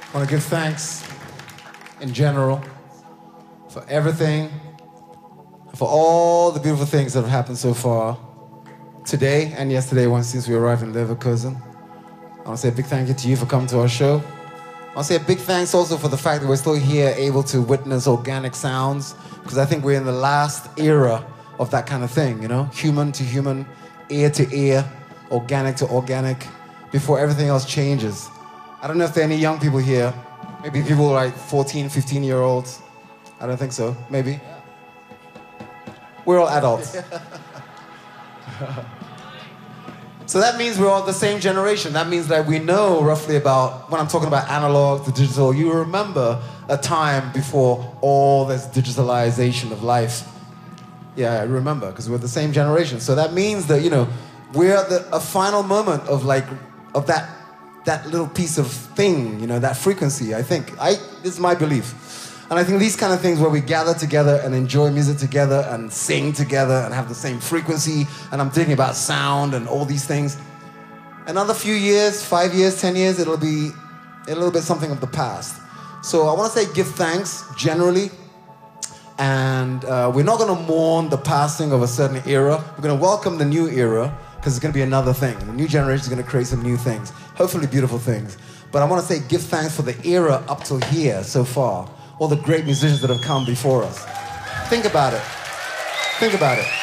I want to give thanks in general for everything, for all the beautiful things that have happened so far today and yesterday since we arrived in Leverkusen. I want to say a big thank you to you for coming to our show. I want to say a big thanks also for the fact that we're still here able to witness organic sounds, because I think we're in the last era of that kind of thing, you know? Human to human, ear to ear, organic to organic, before everything else changes. I don't know if there are any young people here. Maybe people like 14, 15-year-olds. I don't think so. Maybe. We're all adults. So that means we're all the same generation. That means that we know roughly about, when I'm talking about analog to digital, you remember a time before all this digitalization of life. Yeah, I remember, because we're the same generation. So that means that, you know, we're at a final moment of that little piece of thing, you know, that frequency, I think. This is my belief. And I think these kind of things where we gather together and enjoy music together and sing together and have the same frequency, and I'm thinking about sound and all these things. Another few years, 5 years, 10 years, it'll be a little bit something of the past. So I want to say give thanks generally. And we're not going to mourn the passing of a certain era. We're going to welcome the new era, because it's going to be another thing. The new generation is going to create some new things, hopefully beautiful things. But I want to say give thanks for the era up till here so far. All the great musicians that have come before us. Think about it. Think about it.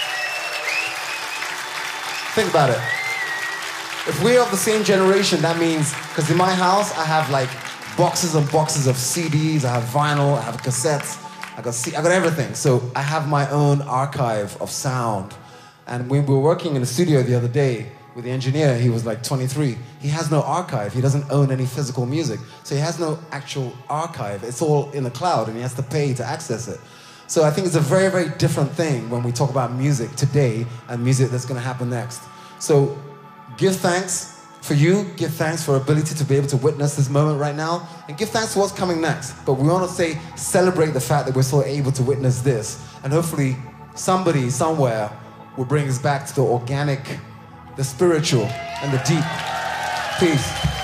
Think about it. If we're of the same generation, that means, because in my house, I have like boxes and boxes of CDs, I have vinyl, I have cassettes, I got everything. So I have my own archive of sound. And when we were working in the studio the other day with the engineer, he was like 23. He has no archive. He doesn't own any physical music. So he has no actual archive. It's all in the cloud, and he has to pay to access it. So I think it's a very, very different thing when we talk about music today and music that's going to happen next. So give thanks for you. Give thanks for ability to be able to witness this moment right now. And give thanks for what's coming next. But we want to say, celebrate the fact that we're still able to witness this. And hopefully somebody, somewhere, will bring us back to the organic, the spiritual, and the deep. Peace.